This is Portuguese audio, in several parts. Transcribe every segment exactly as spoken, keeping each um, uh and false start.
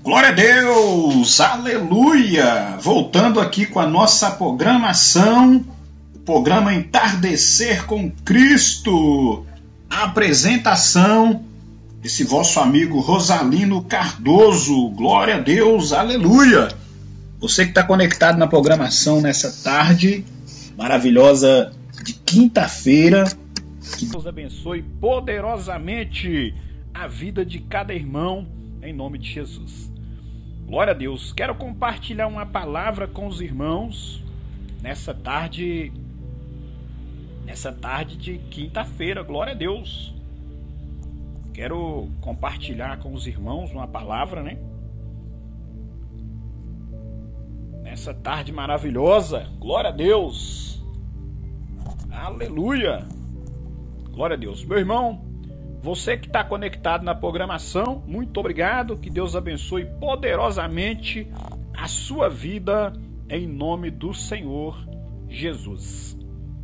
Glória a Deus, aleluia! Voltando aqui com a nossa programação, o programa Entardecer com Cristo, a apresentação desse vosso amigo Rosalino Cardoso. Glória a Deus, aleluia! Você que está conectado na programação nessa tarde maravilhosa de quinta-feira, que Deus abençoe poderosamente a vida de cada irmão, em nome de Jesus. Glória a Deus. Quero compartilhar uma palavra com os irmãos nessa tarde, nessa tarde de quinta-feira. Glória a Deus. Quero compartilhar com os irmãos uma palavra, né? Nessa tarde maravilhosa. Glória a Deus. Aleluia. Glória a Deus. Meu irmão, você que está conectado na programação, muito obrigado, que Deus abençoe poderosamente a sua vida, em nome do Senhor Jesus.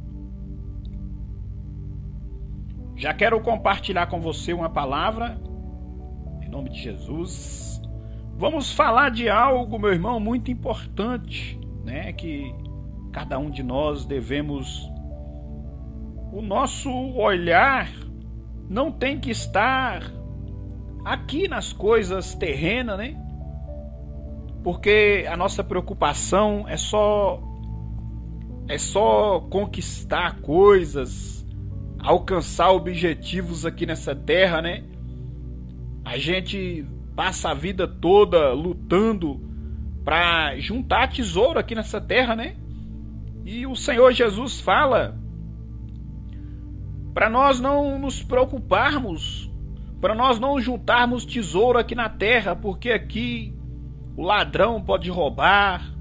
Já quero compartilhar com você uma palavra, em nome de Jesus. Vamos falar de algo, meu irmão, muito importante, né? Que cada um de nós devemos, o nosso olhar não tem que estar aqui nas coisas terrenas, né? Porque a nossa preocupação é só é só conquistar coisas, alcançar objetivos aqui nessa terra, né? A gente passa a vida toda lutando para juntar tesouro aqui nessa terra, né? E o Senhor Jesus fala para nós não nos preocuparmos, para nós não juntarmos tesouro aqui na terra, porque aqui o ladrão pode roubar,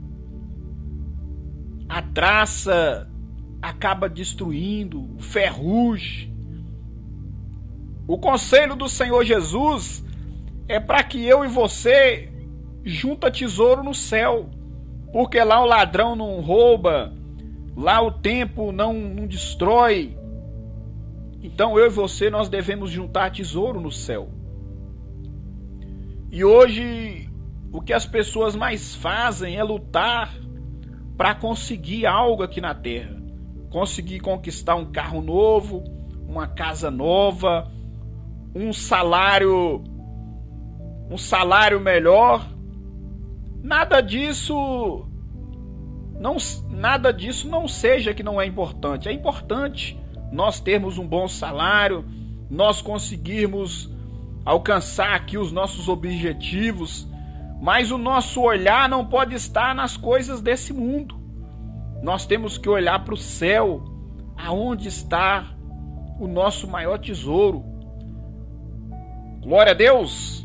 a traça acaba destruindo, o ferrugem. O conselho do Senhor Jesus é para que eu e você junta tesouro no céu, porque lá o ladrão não rouba, lá o tempo não, não destrói. Então eu e você, nós devemos juntar tesouro no céu. E hoje o que as pessoas mais fazem é lutar para conseguir algo aqui na terra. Conseguir conquistar um carro novo, uma casa nova, um salário, um salário melhor. Nada disso, não, nada disso não seja que não é importante. É importante nós termos um bom salário, nós conseguirmos alcançar aqui os nossos objetivos, mas o nosso olhar não pode estar nas coisas desse mundo. Nós temos que olhar para o céu, aonde está o nosso maior tesouro. Glória a Deus!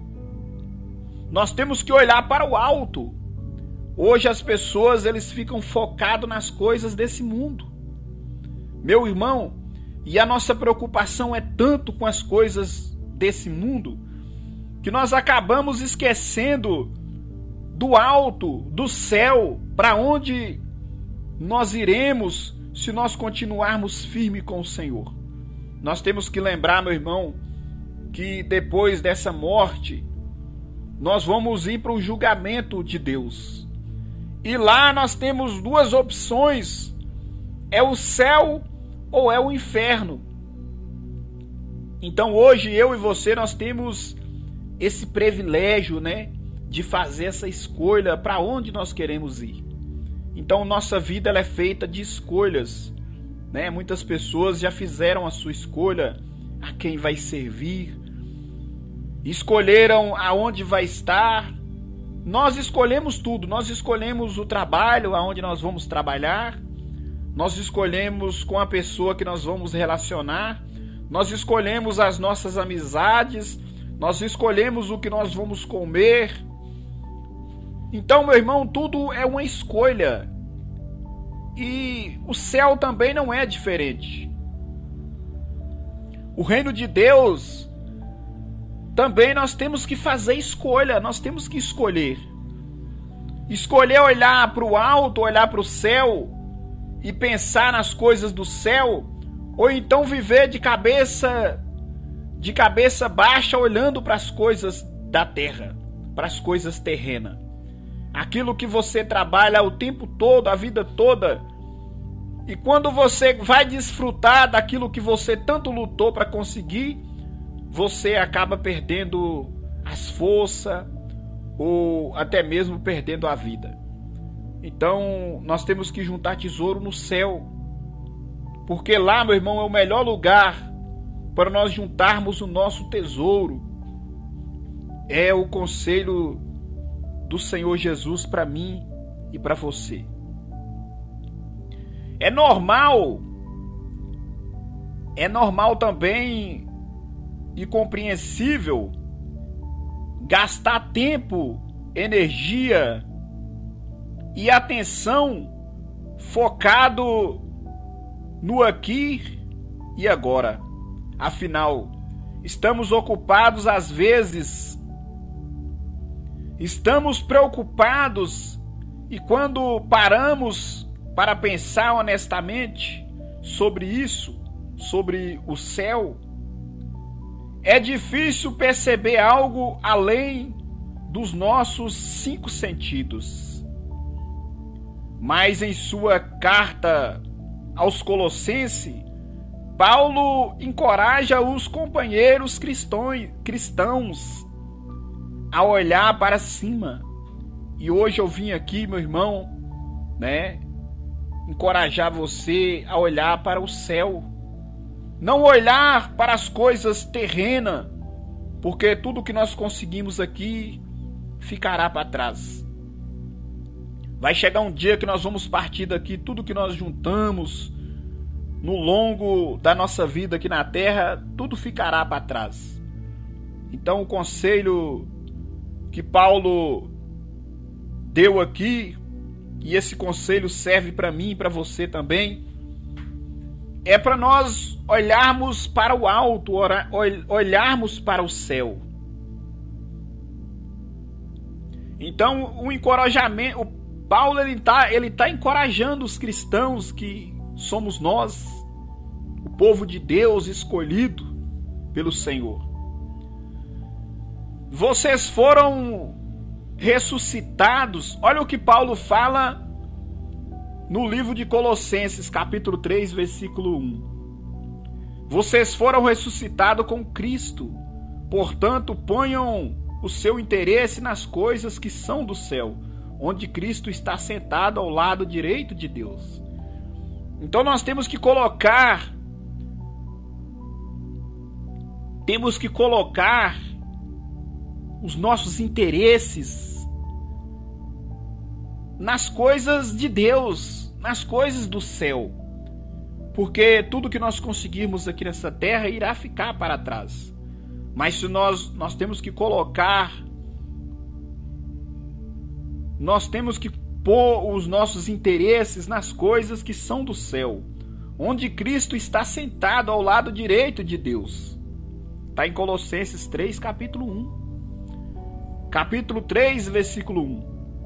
Nós temos que olhar para o alto. Hoje as pessoas, eles ficam focados nas coisas desse mundo. Meu irmão, e a nossa preocupação é tanto com as coisas desse mundo, que nós acabamos esquecendo do alto, do céu, para onde nós iremos se nós continuarmos firmes com o Senhor. Nós temos que lembrar, meu irmão, que depois dessa morte, nós vamos ir para o julgamento de Deus. E lá nós temos duas opções: é o céu ou é o inferno. Então hoje eu e você, nós temos esse privilégio, né, de fazer essa escolha para onde nós queremos ir. Então nossa vida, ela é feita de escolhas, né? Muitas pessoas já fizeram a sua escolha, a quem vai servir, escolheram aonde vai estar. Nós escolhemos tudo, nós escolhemos o trabalho, aonde nós vamos trabalhar, nós escolhemos com a pessoa que nós vamos relacionar, nós escolhemos as nossas amizades, nós escolhemos o que nós vamos comer. Então, meu irmão, tudo é uma escolha. E o céu também não é diferente. O reino de Deus, também nós temos que fazer escolha, nós temos que escolher. Escolher olhar para o alto, olhar para o céu e pensar nas coisas do céu, ou então viver de cabeça de cabeça baixa olhando para as coisas da terra. para as coisas terrenas. Aquilo que você trabalha o tempo todo, a vida toda. E quando você vai desfrutar daquilo que você tanto lutou para conseguir, você acaba perdendo as forças ou até mesmo perdendo a vida. Então, nós temos que juntar tesouro no céu. Porque lá, meu irmão, é o melhor lugar para nós juntarmos o nosso tesouro. É o conselho do Senhor Jesus para mim e para você. É normal, é normal também e compreensível gastar tempo, energia e atenção focado no aqui e agora. Afinal, estamos ocupados às vezes, estamos preocupados, e quando paramos para pensar honestamente sobre isso, sobre o céu, é difícil perceber algo além dos nossos cinco sentidos. Mas em sua carta aos Colossenses, Paulo encoraja os companheiros cristãos a olhar para cima. E hoje eu vim aqui, meu irmão, né, encorajar você a olhar para o céu. Não olhar para as coisas terrenas, porque tudo que nós conseguimos aqui ficará para trás. Vai chegar um dia que nós vamos partir daqui, tudo que nós juntamos no longo da nossa vida aqui na terra, tudo ficará para trás. Então o conselho que Paulo deu aqui, e esse conselho serve para mim e para você também, é para nós olharmos para o alto, olharmos para o céu. Então o encorajamento, o Paulo ele está ele tá encorajando os cristãos que somos nós, o povo de Deus escolhido pelo Senhor. Vocês foram ressuscitados. Olha o que Paulo fala no livro de Colossenses, capítulo três, versículo um. Vocês foram ressuscitados com Cristo. Portanto, ponham o seu interesse nas coisas que são do céu, onde Cristo está sentado ao lado direito de Deus. Então nós temos que colocar temos que colocar os nossos interesses nas coisas de Deus, nas coisas do céu. Porque tudo que nós conseguirmos aqui nessa terra irá ficar para trás. Mas se nós, nós temos que colocar, nós temos que pôr os nossos interesses nas coisas que são do céu, onde Cristo está sentado ao lado direito de Deus. Está em Colossenses três, capítulo um. Capítulo três, versículo um.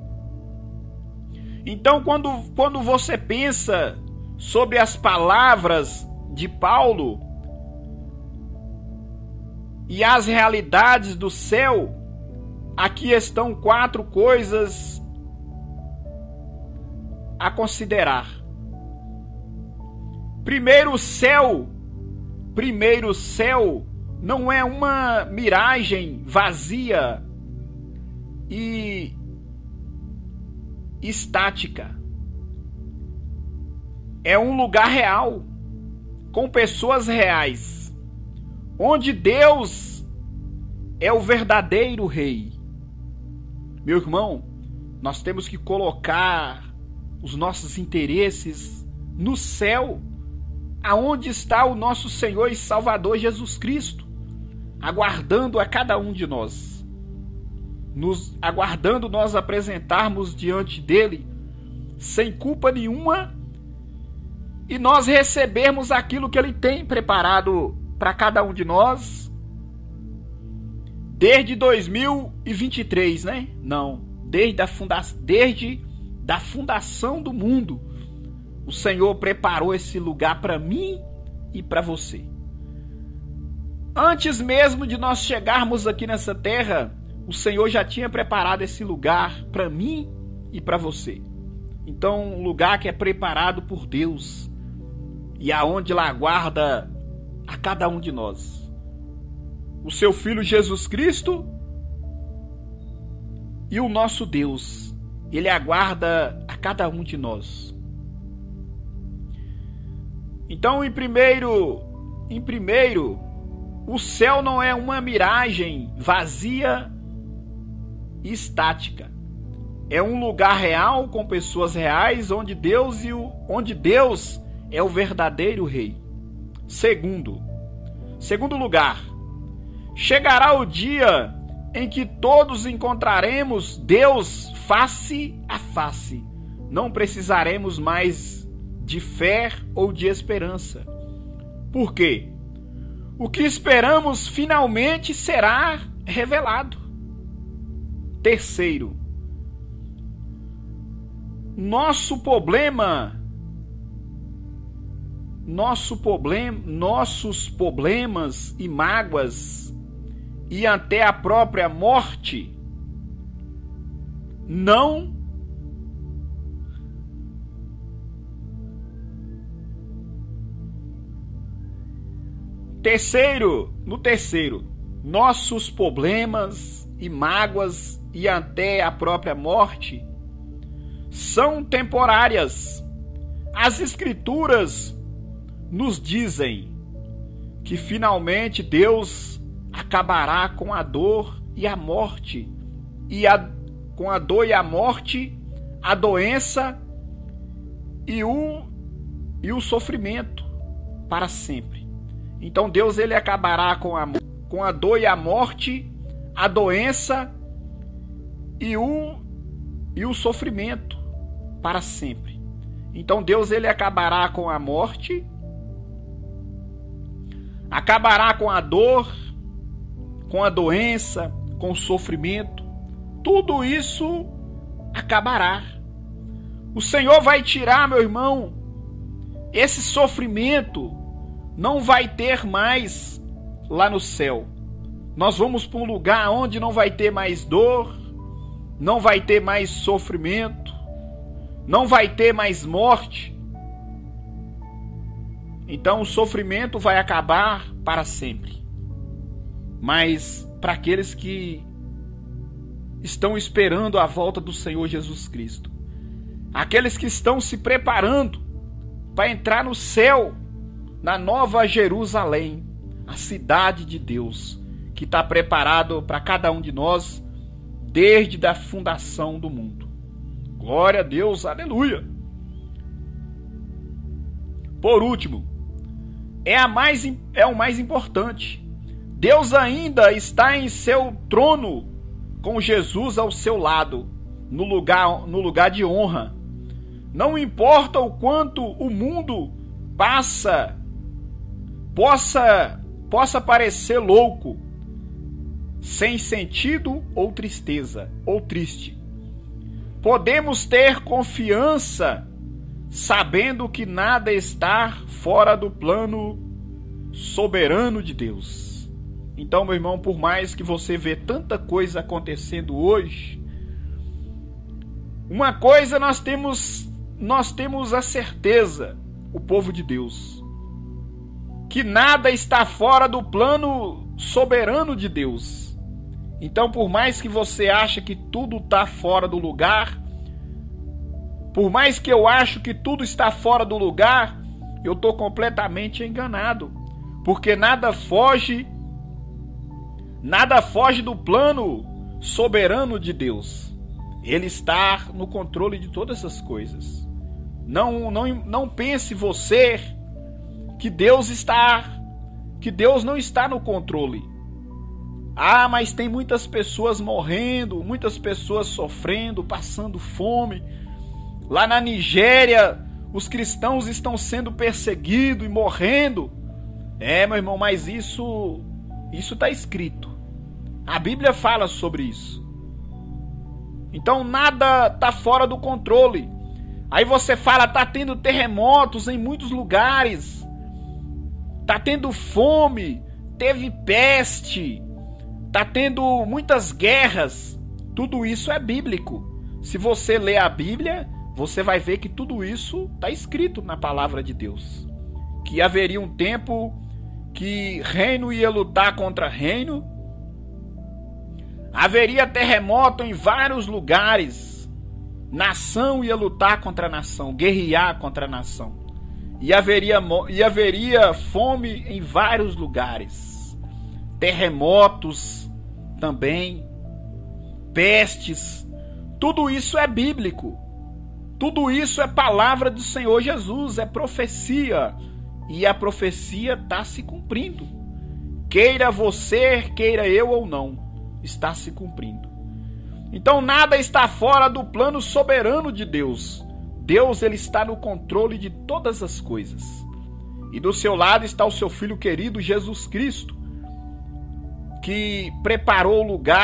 Então, quando, quando você pensa sobre as palavras de Paulo e as realidades do céu, aqui estão quatro coisas a considerar. Primeiro, o céu. Primeiro, o céu não é uma miragem vazia e estática. É um lugar real, com pessoas reais, onde Deus é o verdadeiro rei. Meu irmão, nós temos que colocar os nossos interesses no céu, aonde está o nosso Senhor e Salvador Jesus Cristo, aguardando a cada um de nós, nos aguardando nós apresentarmos diante dele sem culpa nenhuma e nós recebermos aquilo que ele tem preparado para cada um de nós desde dois mil e vinte e três, né? Não, desde a funda- desde da fundação do mundo. O Senhor preparou esse lugar para mim e para você. Antes mesmo de nós chegarmos aqui nessa terra, o Senhor já tinha preparado esse lugar para mim e para você. Então, um lugar que é preparado por Deus e aonde Ele aguarda a cada um de nós. O seu Filho Jesus Cristo e o nosso Deus, Ele aguarda a cada um de nós. Então, em primeiro, em primeiro, o céu não é uma miragem vazia e estática. É um lugar real com pessoas reais, onde Deus e o, onde Deus é o verdadeiro rei. Segundo, segundo lugar, chegará o dia em que todos encontraremos Deus face a face. Não precisaremos mais de fé ou de esperança. Por quê? O que esperamos finalmente será revelado. Terceiro, nosso problema, nosso problema, nossos problemas e mágoas e até a própria morte não Terceiro, no terceiro, nossos problemas e mágoas e até a própria morte são temporárias. As Escrituras nos dizem que finalmente Deus acabará com a dor e a morte, e a, com a dor e a morte, a doença e o, e o sofrimento para sempre. Então Deus ele acabará com a, com a dor e a morte, a doença e o, e o sofrimento para sempre. Então Deus ele acabará com a morte, acabará com a dor, com a doença, com o sofrimento. Tudo isso acabará. O Senhor vai tirar, meu irmão, esse sofrimento. Não vai ter mais lá no céu. Nós vamos para um lugar onde não vai ter mais dor, não vai ter mais sofrimento, não vai ter mais morte. Então o sofrimento vai acabar para sempre. Mas para aqueles que estão esperando a volta do Senhor Jesus Cristo, aqueles que estão se preparando para entrar no céu, na Nova Jerusalém, a cidade de Deus, que está preparado para cada um de nós desde a fundação do mundo. Glória a Deus, aleluia! Por último, é, a mais, é o mais importante. Deus ainda está em seu trono, com Jesus ao seu lado, no lugar, no lugar de honra. Não importa o quanto o mundo passa Possa, possa parecer louco, sem sentido ou tristeza, ou triste. Podemos ter confiança, sabendo que nada está fora do plano soberano de Deus. Então, meu irmão, por mais que você vê tanta coisa acontecendo hoje, uma coisa nós temos, nós temos a certeza, o povo de Deus, que nada está fora do plano soberano de Deus. Então, por mais que você ache que tudo está fora do lugar, por mais que eu acho que tudo está fora do lugar, eu estou completamente enganado, porque nada foge, nada foge do plano soberano de Deus. Ele está no controle de todas essas coisas. Não, não, não pense você que Deus está, que Deus não está no controle. Ah, mas tem muitas pessoas morrendo, muitas pessoas sofrendo, passando fome. Lá na Nigéria, os cristãos estão sendo perseguidos e morrendo. É, meu irmão, mas isso, isso está escrito. A Bíblia fala sobre isso. Então nada está fora do controle. Aí você fala, está tendo terremotos em muitos lugares. Está tendo fome, teve peste, está tendo muitas guerras. Tudo isso é bíblico. Se você ler a Bíblia, você vai ver que tudo isso está escrito na palavra de Deus. Que haveria um tempo que reino ia lutar contra reino. Haveria terremoto em vários lugares. Nação ia lutar contra nação, guerrear contra nação. E haveria, e haveria fome em vários lugares. Terremotos também. Pestes. Tudo isso é bíblico. Tudo isso é palavra do Senhor Jesus, é profecia. E a profecia está se cumprindo. Queira você, queira eu ou não, está se cumprindo. Então nada está fora do plano soberano de Deus. Deus, ele está no controle de todas as coisas. E do seu lado está o seu Filho querido Jesus Cristo, que preparou o lugar